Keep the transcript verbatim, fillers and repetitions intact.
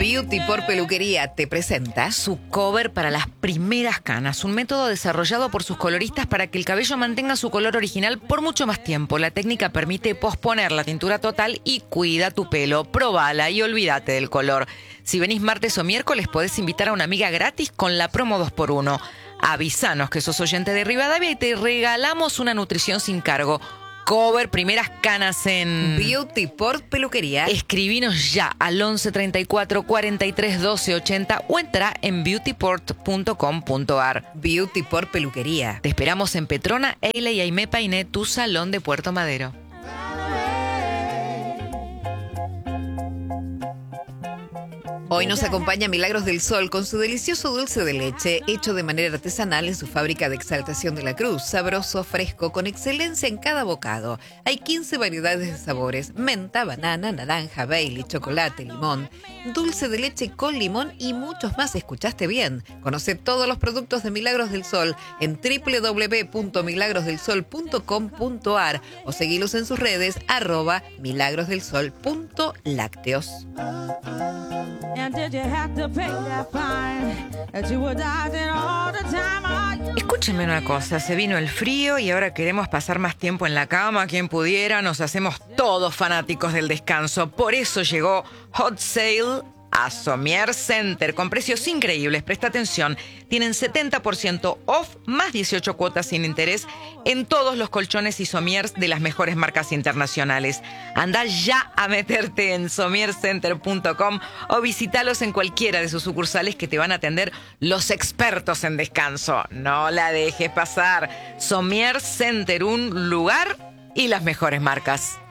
Beauty por Peluquería te presenta su cover para las primeras canas, un método desarrollado por sus coloristas para que el cabello mantenga su color original por mucho más tiempo. La técnica permite posponer la tintura total y cuida tu pelo. Probala y olvídate del color. Si venís martes o miércoles podés invitar a una amiga gratis con la promo dos por uno. Avisanos que sos oyente de Rivadavia y te regalamos una nutrición sin cargo. Cover primeras canas en Beauty por Peluquería. Escribinos ya al once treinta y cuatro cuarenta y tres doce ochenta o entra en beautyport punto com punto ar. Beauty por Peluquería. Te esperamos en Petrona, Eile y Aimé Painé, tu salón de Puerto Madero. Hoy nos acompaña Milagros del Sol con su delicioso dulce de leche, hecho de manera artesanal en su fábrica de Exaltación de la Cruz. Sabroso, fresco, con excelencia en cada bocado. Hay quince variedades de sabores: menta, banana, naranja, bailey, chocolate, limón, dulce de leche con limón y muchos más. ¿Escuchaste bien? Conoce todos los productos de Milagros del Sol en doble u doble u doble u punto milagros del sol punto com punto ar o seguilos en sus redes arroba milagrosdelsol.lácteos. Escúchenme una cosa, se vino el frío y ahora queremos pasar más tiempo en la cama. Quien pudiera, nos hacemos todos fanáticos del descanso. Por eso llegó Hot Sale a Somier Center con precios increíbles. Presta atención, tienen setenta por ciento off más dieciocho cuotas sin interés en todos los colchones y somiers de las mejores marcas internacionales. Anda ya a meterte en somier center punto com o visítalos en cualquiera de sus sucursales que te van a atender los expertos en descanso. No la dejes pasar. Somier Center, un lugar y las mejores marcas.